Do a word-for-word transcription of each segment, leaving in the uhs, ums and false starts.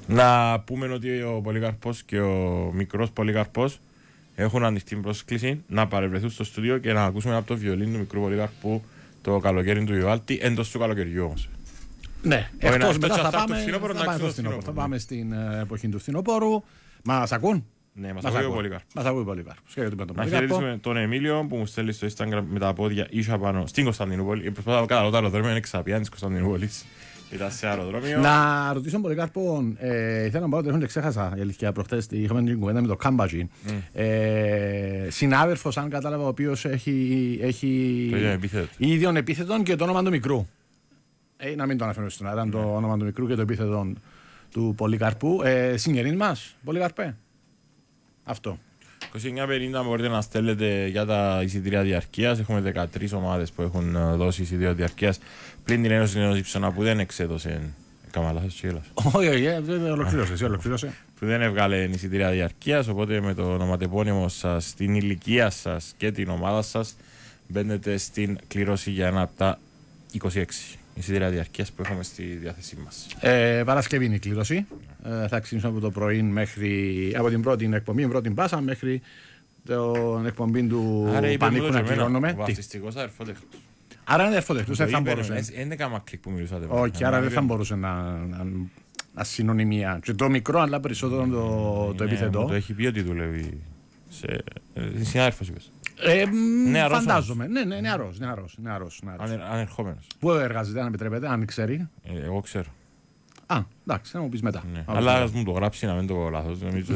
Να πούμε ότι ο Πολύκαρπος και ο μικρός Πολύκαρπος έχουν ανοιχτή πρόσκληση να παρευρεθούν στο στούντιο και να ακούσουμε από το βιολίν του μικρού Πολύκαρπου το καλοκαίρι του Βιβάλτη, εντός του καλοκαιριού όμως. Ναι, εκτός μετά θα πάμε, θα πάμε στο φθινόπωρο. Θα πάμε στην εποχή του φθινοπόρου. Μας ακούν? Ναι, μας ακούει ο Πολύκαρπος. Μας ακούει ο Πολύκαρπος. Να χαιρετήσουμε τον Εμίλιο που μου στέλνει στο Instagram με τα πόδια ίσια πάνω στην Κωνσταντινούπολη. Προσπαθώ να κάνω το αεροδρόμιο, είναι εξαπιά της Κωνσταντινούπολης. Ήταν σε αεροδρόμιο. Να ρωτήσω τον Πολυκάρπο, ε, ήθελα να πάω τηλέφωνο και ξέχασα η αλήθεια προχτές. Είχαμε την κουβέντα με το Κάμπατζι. Mm. Ε, συνάδελφος, αν κατάλαβα, ο οποίος έχει, έχει το ίδιο επίθετο. ίδιον επίθετον και το όνομα του μικρού. Ε, να μην το αναφέρω στον αέρα, mm. το όνομα του μικρού και το επίθετο του Πολυκαρπού. Ε, Συγγενείς μας, Πολυκαρπέ. Αυτό. είκοσι εννιά πενήντα μπορείτε να στέλνετε για τα εισιτήρια διαρκείας. Έχουμε δεκατρείς ομάδες που έχουν δώσει εισιτήρια διαρκείας. Πλην την Ένωση Νέος Υψώνα που δεν εξέδωσε. Κάμα λάθος και έλας. Όχι, όχι, ολοκλήρωσε, ολοκλήρωσε. Που δεν έβγαλε εισιτήρια διαρκείας. Οπότε με το ονοματεπώνυμο σας, την ηλικία σας και την ομάδα σας μπαίνετε στην κλήρωση για ένα από τα είκοσι έξι εισιτήρια διαρκείας που έχουμε στη διάθεσή μας. Ε, Παρασκευή είναι η κλήρωση. Ε, θα ξεκινήσουμε από το πρωί μέχρι, από την πρώτη εκπομπή, την πρώτη μπάσα μέχρι την εκπομπή του Πανίκου να κληρώνουμε. Ο βαφτιστικός αδερφότεχνος. Άρα είναι αδερφότεχνος, δεν θα μπορούσε. Είναι κάμα κλικ που μιλούσατε. Όχι, άρα δεν θα μπορούσε να, να, να συνωνυμία. Και το μικρό, αλλά περισσότερο το, το επιθετό. Το έχει πει ότι δουλεύει σε συνάδελφος. Ε, φαντάζομαι. Ναι, ναι, νεαρός, νεαρός, νεαρός, νεαρός. Ανερχόμενος. Πού εργάζεται, αν επιτρέπετε, αν ξέρει. Ε, εγώ ξέρω. Α, εντάξει, θα μου πεις μετά. Ναι. Αλλά ας μου το γράψει να μην το πω λάθος. Νομίζω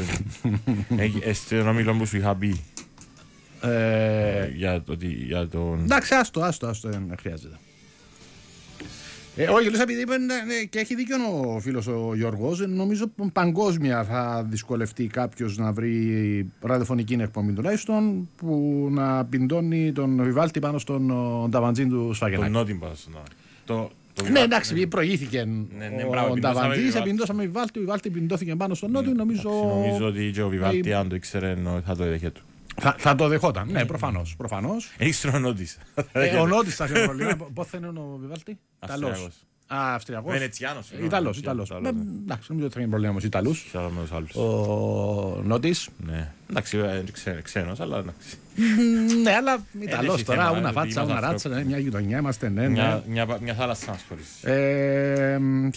στον ομιλό που σου είχα πει. Ε, για, το, για τον... Εντάξει, άστο, άστο, άστο, δεν χρειάζεται. Ε, όχι, λες, επειδή είπε, ναι, και έχει δίκιο ο φίλος ο Γιώργος, νομίζω παγκόσμια θα δυσκολευτεί κάποιος να βρει ραδιοφωνική εκπομπή τουλάχιστον που να πιντώνει τον Βιβάλτη πάνω στον Νταβαντζίν του Σφαγενάκη. Τον Νότιν πάνω στον το, το Ναι, εντάξει, ναι. Προηγήθηκε ναι, ναι, ο Νταβαντζής, επιντώσαμε Βιβάλτη, ο Βιβάλτη πιντώθηκε πάνω στον Νότιν, νομίζω... Νομίζω ότι και ο Βιβάλτη, αν το ήξερε, θα το έδεχε του. Θα, θα το δεχόταν, ναι, προφανώς. προφανώς. Έχεις ο Νότις. Ε, ο Νότις θα έχει προβλήμα. Πώς θα είναι ο Βιβάλτη? Αυστριακός. Α, Αυστριακός. Βενετσιάνος. Ιταλός, Ιταλός. Εντάξει, νομίζω ότι θα είναι προβλήμα με τους Ιταλούς. Ο Νότις. Ναι, εντάξει, ξένος, αλλά εντάξει. Ναι, αλλά Ιταλός τώρα, ούνα φάτσα, ούνα ράτσα, μια γειτονιά είμαστε, ναι. Μια θάλασσα μας χωρίς.